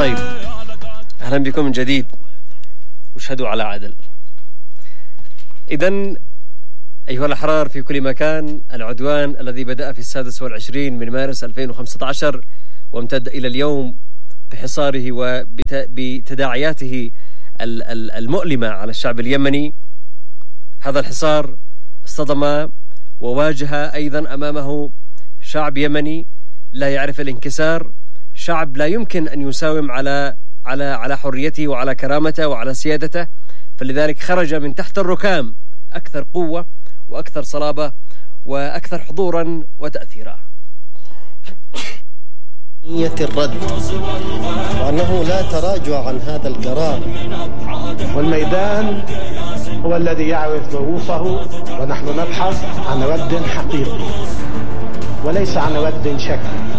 طيب، أهلا بكم من جديد، واشهدوا على عدل. إذن أيها الأحرار في كل مكان، العدوان الذي بدأ في 26 من مارس 2015 وامتد إلى اليوم بحصاره وبتداعياته المؤلمة على الشعب اليمني، هذا الحصار اصطدم وواجه أيضا أمامه شعب يمني لا يعرف الانكسار، شعب لا يمكن أن يساوم على حريته وعلى كرامته وعلى سيادته، فلذلك خرج من تحت الركام أكثر قوة وأكثر صلابة وأكثر حضورا وتأثيرا. الرد، وأنه لا تراجع عن هذا القرار، والميدان هو الذي يعرف ظروفه، ونحن نبحث عن رد حقيقي وليس عن رد شكلي.